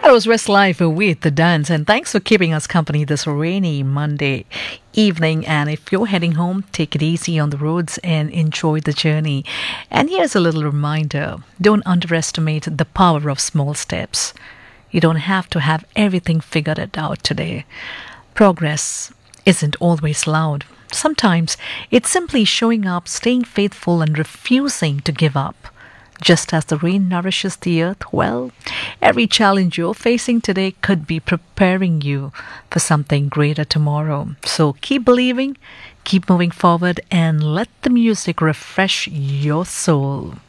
That was Westlife with the dance, and thanks for keeping us company this rainy Monday evening. And if you're heading home, take it easy on the roads and enjoy the journey. And here's a little reminder: don't underestimate the power of small steps. You don't have to have everything figured it out today. Progress isn't always loud. Sometimes it's simply showing up, staying faithful, and refusing to give up. Just as the rain nourishes the earth, well, every challenge you're facing today could be preparing you for something greater tomorrow. So keep believing, keep moving forward, and let the music refresh your soul.